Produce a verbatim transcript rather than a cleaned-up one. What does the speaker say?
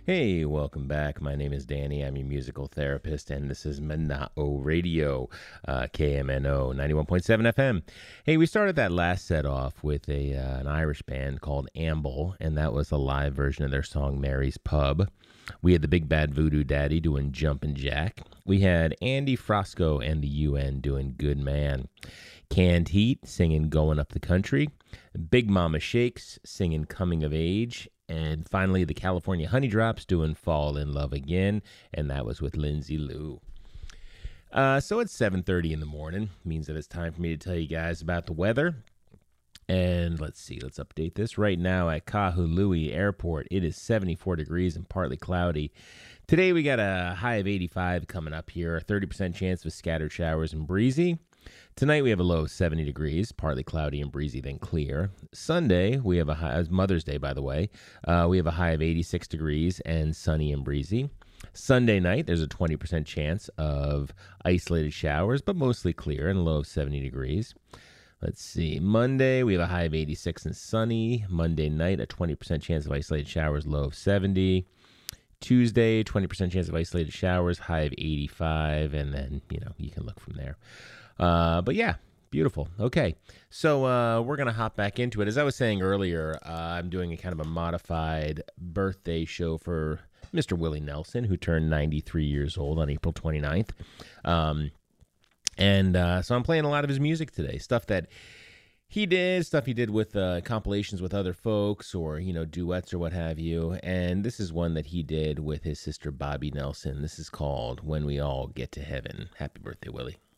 Hey, welcome back. My name is Danny. I'm your musical therapist, and this is Mana'o Radio, uh, K M N O ninety-one point seven F M. Hey, we started that last set off with a uh, an Irish band called Amble, and that was a live version of their song Mary's Pub. We had the Big Bad Voodoo Daddy doing Jumpin' Jack. We had Andy Frosco and the U N doing Good Man. Canned Heat singing Going Up the Country. Big Mama Shakes singing Coming of Age. And finally, the California Honey Drops doing Fall in Love Again, and that was with Lindsay Lou. Uh, so it's seven thirty in the morning. Means that it's time for me to tell you guys about the weather. And let's see, let's update this. Right now at Kahului Airport, it is seventy-four degrees and partly cloudy. Today we got a high of eighty-five coming up here, a thirty percent chance of scattered showers and breezy. Tonight we have a low of seventy degrees, partly cloudy and breezy, then clear. Sunday we have a high, it's Mother's Day by the way, uh, we have a high of eighty-six degrees and sunny and breezy. Sunday night there's a twenty percent chance of isolated showers, but mostly clear and a low of seventy degrees. Let's see, Monday we have a high of eighty-six and sunny. Monday night a twenty percent chance of isolated showers, low of seventy. Tuesday, twenty percent chance of isolated showers, high of eighty-five, and then, you know, you can look from there. Uh, but yeah, beautiful. Okay, so uh, we're going to hop back into it. As I was saying earlier, uh, I'm doing a kind of a modified birthday show for Mister Willie Nelson, who turned ninety-three years old on April twenty-ninth. Um, and uh, so I'm playing a lot of his music today, stuff that he did, stuff he did with uh, compilations with other folks or, you know, duets or what have you. And this is one that he did with his sister Bobby Nelson. This is called When We All Get to Heaven. Happy birthday, Willie.